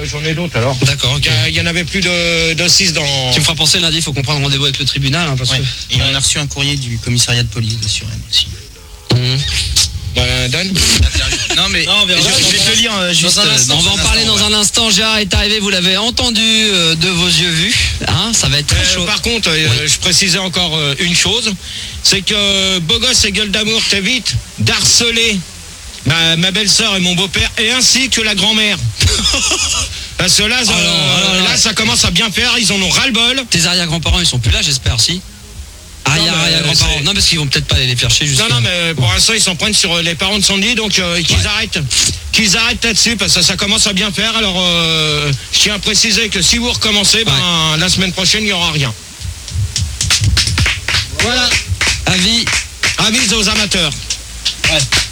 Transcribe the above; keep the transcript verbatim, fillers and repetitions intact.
J'en ai d'autres alors. D'accord, ok. Il y en avait plus de, de six dans... Tu me feras penser lundi, il faut qu'on prenne rendez-vous avec le tribunal. Hein, parce ouais. que... Et on a reçu un courrier du commissariat de police de Suresnes aussi. Mmh. Euh, Dan Non mais non, je, je vais te lire euh, juste. Dans un instant, on va en parler dans un instant. Gérard est arrivé, vous l'avez entendu euh, de vos yeux vus. Hein, ça va être très euh, chaud. Par contre, euh, oui. je précisais encore euh, une chose, c'est que euh, beau gosse et gueule d'amour, t'évites d'harceler ma, ma belle-sœur et mon beau-père, et ainsi que la grand-mère. Parce que là, Oh non, euh, oh non, là, non. ça commence à bien faire, ils en ont ras-le-bol. Tes arrière-grands-parents, ils sont plus là, j'espère, si. Arrière, mais, arrière grands-parents. c'est- Non, parce qu'ils vont peut-être pas aller les faire chier jusqu'à... Non, non, mais pour l'instant, ils s'en prennent sur euh, les parents de Sandy, donc euh, qu'ils Ouais. arrêtent. Qu'ils arrêtent là-dessus, parce que ça commence à bien faire. Alors, euh, je tiens à préciser que si vous recommencez, ben, Ouais. la semaine prochaine, il n'y aura rien. Voilà. Avis. Avis aux amateurs. Ouais.